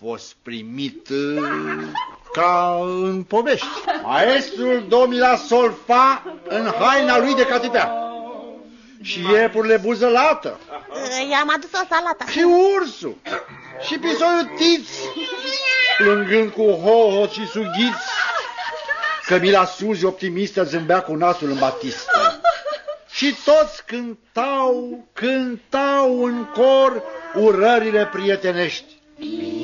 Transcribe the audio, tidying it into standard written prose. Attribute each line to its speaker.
Speaker 1: fost primit ca în povești. Maestrul domila solfa în haina lui de catipea. Și iepurile buzălată.
Speaker 2: I-am adus o salată.
Speaker 1: Și ursul. Și pisoiul Tiț, plângând cu hohot și sughiți. Cămila Suzi, optimistă, zâmbea cu nasul în batistă. Și toți cântau în cor urările prietenești.